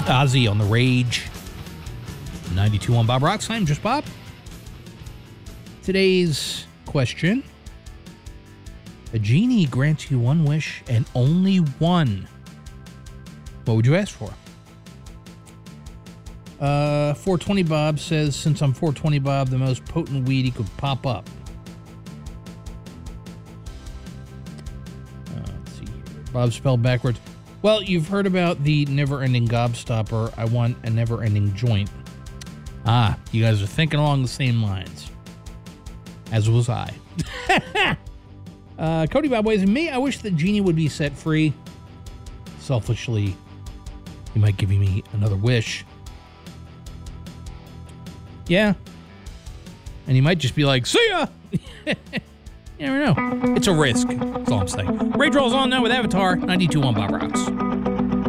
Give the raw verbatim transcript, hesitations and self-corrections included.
Ozzy on the Rage. ninety-two point one Bob Rocks. I'm just Bob. Today's question. A genie grants you one wish and only one. What would you ask for? Uh, four twenty Bob says, since I'm four twenty Bob, the most potent weed he could pop up. Uh, let's see here. Bob spelled backwards. Well, you've heard about the never-ending gobstopper. I want a never-ending joint. Ah, you guys are thinking along the same lines. As was I. uh, Cody Bob Ways and me, I wish the genie would be set free. Selfishly, he might give me another wish. Yeah. And he might just be like, see ya! You never know. It's a risk. That's all I'm saying. Rage rolls on now with Avatar, ninety-two point one Bob Rocks.